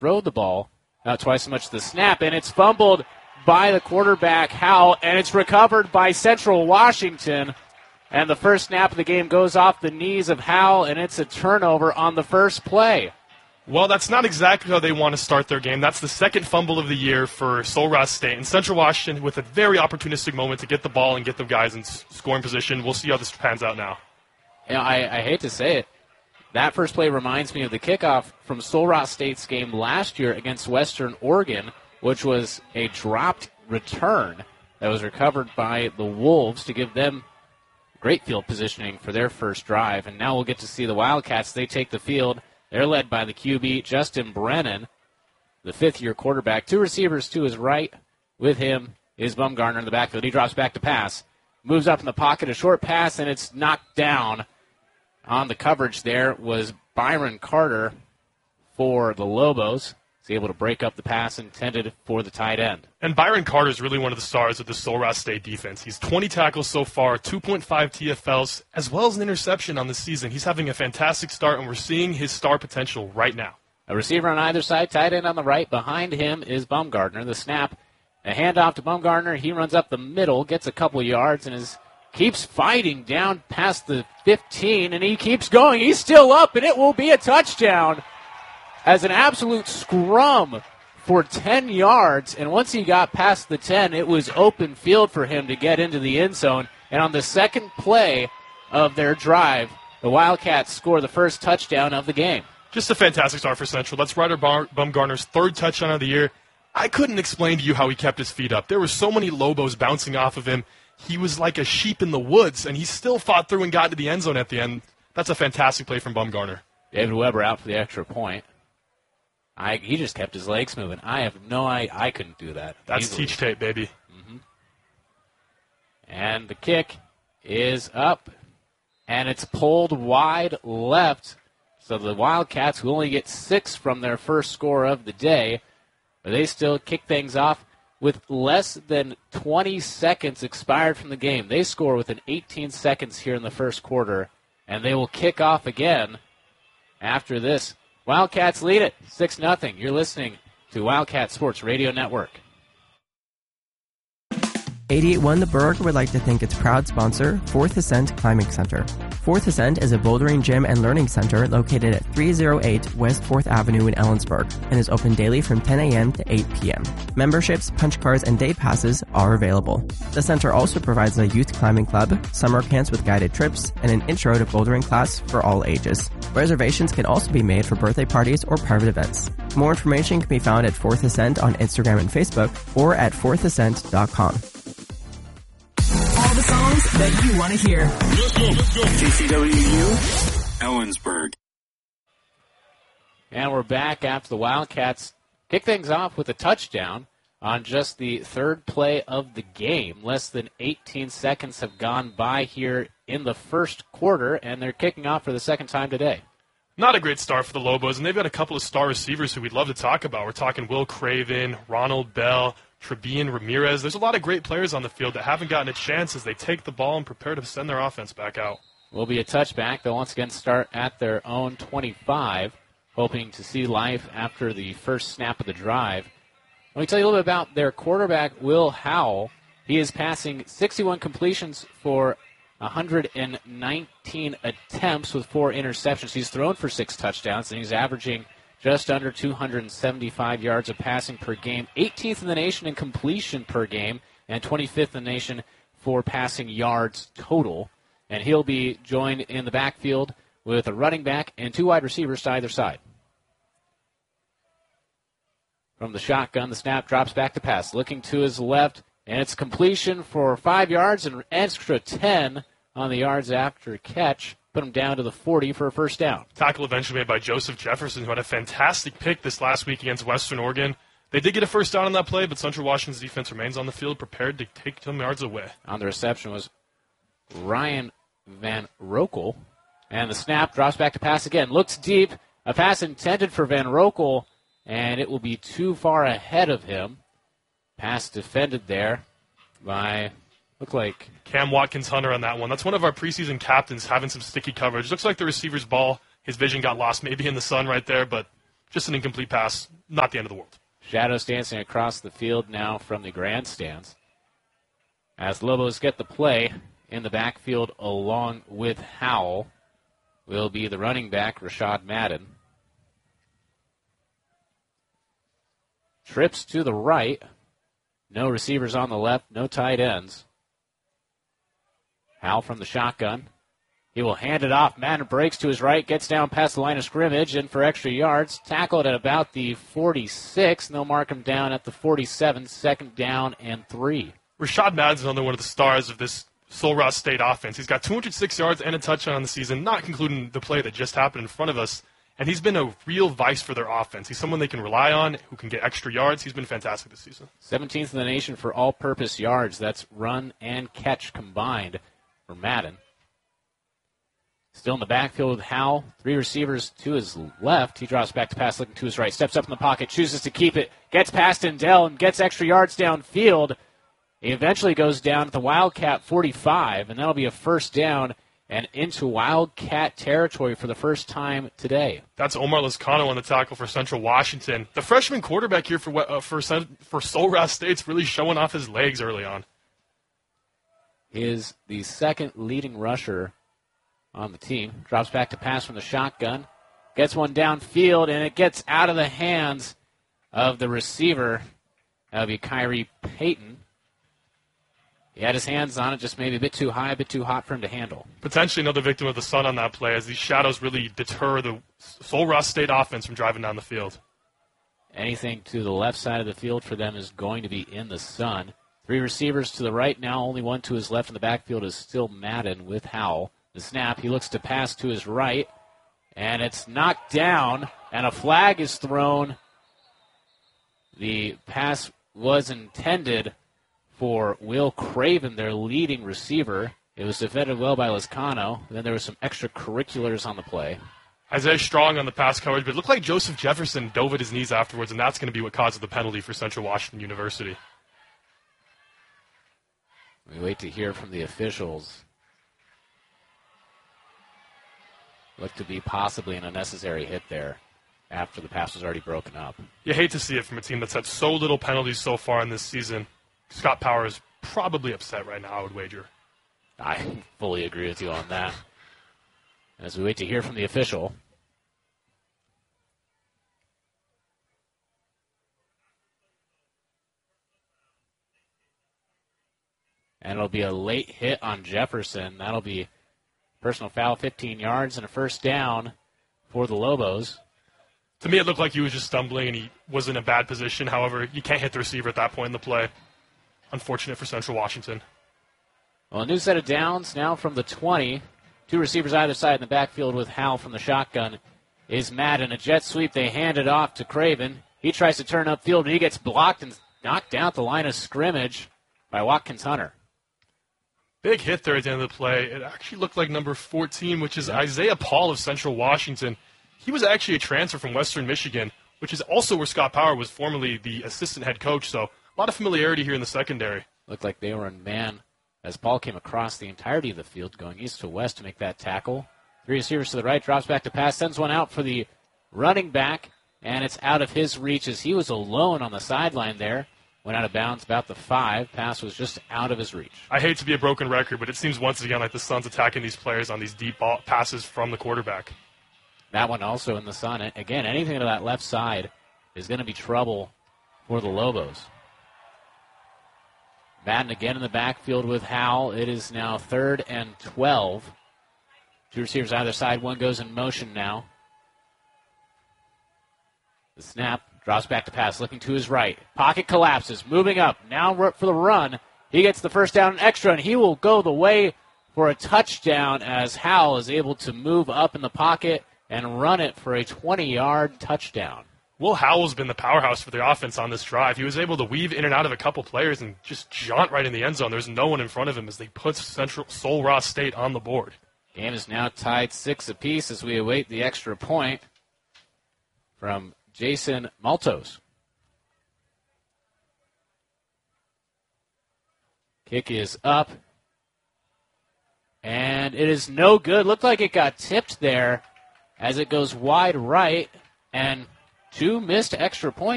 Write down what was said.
throw the ball, not twice as much as the snap, and it's fumbled by the quarterback, Howell, and it's recovered by Central Washington. And the first snap of the game goes off the knees of Howell, and it's a turnover on the first play. Well, that's not exactly how they want to start their game. That's the second fumble of the year for Sul Ross State. And Central Washington with a very opportunistic moment to get the ball and get the guys in scoring position. We'll see how this pans out now. You know, I hate to say it. That first play reminds me of the kickoff from Sul Ross State's game last year against Western Oregon, which was a dropped return that was recovered by the Wolves to give them great field positioning for their first drive. And now we'll get to see the Wildcats. They take the field. They're led by the QB, Justin Brennan, the fifth-year quarterback. Two receivers to his right. With him is Bumgarner in the backfield. He drops back to pass. Moves up in the pocket, a short pass, and it's knocked down. On the coverage there was Byron Carter for the Lobos. He's able to break up the pass intended for the tight end. And Byron Carter is really one of the stars of the Sul Ross State defense. He's 20 tackles so far, 2.5 TFLs, as well as an interception on the season. He's having a fantastic start, and we're seeing his star potential right now. A receiver on either side, tight end on the right. Behind him is Bumgarner. The snap, a handoff to Bumgarner. He runs up the middle, gets a couple yards, and keeps fighting down past the 15, and he keeps going. He's still up, and it will be a touchdown. As an absolute scrum for 10 yards, and once he got past the 10, it was open field for him to get into the end zone. And on the second play of their drive, the Wildcats score the first touchdown of the game. Just a fantastic start for Central. That's Ryder Bumgarner's third touchdown of the year. I couldn't explain to you how he kept his feet up. There were so many Lobos bouncing off of him. He was like a sheep in the woods, and he still fought through and got into the end zone at the end. That's a fantastic play from Bumgarner. David Weber out for the extra point. He just kept his legs moving. I couldn't do that. That's easily. teach tape, baby. Mm-hmm. And the kick is up, and it's pulled wide left. So the Wildcats, who only get 6 from their first score of the day, but they still kick things off with less than 20 seconds expired from the game. They score within 18 seconds here in the first quarter, and they will kick off again after this. Wildcats lead it 6-0. You're listening to Wildcat Sports Radio Network. 881 The Berg would like to thank its proud sponsor, Fourth Ascent Climbing Center. Fourth Ascent is a bouldering gym and learning center located at 308 West 4th Avenue in Ellensburg and is open daily from 10 a.m. to 8 p.m. Memberships, punch cards, and day passes are available. The center also provides a youth climbing club, summer camps with guided trips, and an intro to bouldering class for all ages. Reservations can also be made for birthday parties or private events. More information can be found at Fourth Ascent on Instagram and Facebook or at fourthascent.com. All the songs that you want to hear. Let's go. KCWU, Ellensburg. And we're back after the Wildcats kick things off with a touchdown on just the third play of the game. Less than 18 seconds have gone by here in the first quarter, and they're kicking off for the second time today. Not a great start for the Lobos, and they've got a couple of star receivers who we'd love to talk about. We're talking Will Craven, Ronald Bell, Trebian Ramirez. There's a lot of great players on the field that haven't gotten a chance as they take the ball and prepare to send their offense back out. Will be a touchback. They'll once again start at their own 25, hoping to see life after the first snap of the drive. Let me tell you a little bit about their quarterback, Will Howell. He is passing 61 completions for 119 attempts with 4 interceptions. He's thrown for 6 touchdowns, and he's averaging just under 275 yards of passing per game, 18th in the nation in completion per game, and 25th in the nation for passing yards total. And he'll be joined in the backfield with a running back and 2 wide receivers to either side. From the shotgun, the snap drops back to pass. Looking to his left, and it's completion for 5 yards and an extra 10 on the yards after catch. Put him down to the 40 for a first down. Tackle eventually made by Joseph Jefferson, who had a fantastic pick this last week against Western Oregon. They did get a first down on that play, but Central Washington's defense remains on the field, prepared to take some yards away. On the reception was Ryan Van Rokel. And the snap drops back to pass again. Looks deep. A pass intended for Van Rokel, and it will be too far ahead of him. Pass defended there by, looked like Cam Watkins-Hunter on that one. That's one of our preseason captains having some sticky coverage. Looks like the receiver's ball, his vision got lost maybe in the sun right there, but Just an incomplete pass, not the end of the world. Shadows dancing across the field now from the grandstands. As Lobos get the play in the backfield along with Howell will be the running back, Rashad Madden. Trips to the right. No receivers on the left, no tight ends. Howell from the shotgun. He will hand it off. Madden breaks to his right, gets down past the line of scrimmage, and for extra yards, tackled at about the 46, and they'll mark him down at the 47, 2nd down and 3. Rashad Madden's another one of the stars of this Sul Ross State offense. He's got 206 yards and a touchdown on the season, not including the play that just happened in front of us, and he's been a real vice for their offense. He's someone they can rely on, who can get extra yards. He's been fantastic this season. 17th in the nation for all-purpose yards. That's run and catch combined for Madden. Still in the backfield with Howell. 3 receivers to his left. He drops back to pass, looking to his right. Steps up in the pocket, chooses to keep it. Gets past Endell and gets extra yards downfield. He eventually goes down at the Wildcat 45, and that'll be a 1st down and into Wildcat territory for the first time today. That's Omar Lizcano on the tackle for Central Washington. The freshman quarterback here for Sul Ross State's really showing off his legs early on. He is the 2nd leading rusher on the team. Drops back to pass from the shotgun. Gets one downfield, and it gets out of the hands of the receiver. That'll be Kyrie Payton. He had his hands on it, just maybe a bit too high, a bit too hot for him to handle. Potentially another victim of the sun on that play, as these shadows really deter the Sul Ross State offense from driving down the field. Anything to the left side of the field for them is going to be in the sun. 3 receivers to the right now, only one to his left in the backfield is still Madden with Howell. The snap, he looks to pass to his right, and it's knocked down, and a flag is thrown. The pass was intended for Will Craven, their leading receiver. It was defended well by Lizcano, and then there were some extracurriculars on the play. Isaiah Strong on the pass coverage, but it looked like Joseph Jefferson dove at his knees afterwards, and that's going to be what caused the penalty for Central Washington University. We wait to hear from the officials. Looked to be possibly an unnecessary hit there after the pass was already broken up. You hate to see it from a team that's had so little penalties so far in this season. Scott Power is probably upset right now, I would wager. I fully agree with you on that. As we wait to hear from the official. And it'll be a late hit on Jefferson. That'll be personal foul, 15 yards, and a 1st down for the Lobos. To me, it looked like he was just stumbling and he was in a bad position. However, you can't hit the receiver at that point in the play. Unfortunate for Central Washington. Well, a new set of downs now from the 20. 2 receivers either side in the backfield with Howell from the shotgun is Madden. A jet sweep. They hand it off to Craven. He tries to turn upfield, and he gets blocked and knocked down at the line of scrimmage by Watkins Hunter. Big hit there at the end of the play. It actually looked like number 14, which is Isaiah Paul of Central Washington. He was actually a transfer from Western Michigan, which is also where Scott Power was formerly the assistant head coach. So a lot of familiarity here in the secondary. Looked like they were in man as Paul came across the entirety of the field, going east to west to make that tackle. 3 receivers to the right, drops back to pass, sends one out for the running back, and it's out of his reach as he was alone on the sideline there. Went out of bounds about the 5. Pass was just out of his reach. I hate to be a broken record, but it seems once again like the Suns attacking these players on these deep ball passes from the quarterback. That one also in the sun. Again, anything to that left side is going to be trouble for the Lobos. Madden again in the backfield with Howell. It is now 3rd and 12. 2 receivers either side. One goes in motion now. The snap. Drops back to pass, looking to his right. Pocket collapses, moving up. Now for the run. He gets the 1st down and extra, and he will go the way for a touchdown as Howell is able to move up in the pocket and run it for a 20-yard touchdown. Will Howell's been the powerhouse for the offense on this drive. He was able to weave in and out of a couple players and just jaunt right in the end zone. There's no one in front of him as they put Sul Ross State on the board. Game is now tied 6 apiece as we await the extra point from Jason Maltos. Kick is up. And it is no good. Looked like it got tipped there as it goes wide right. And 2 missed extra points.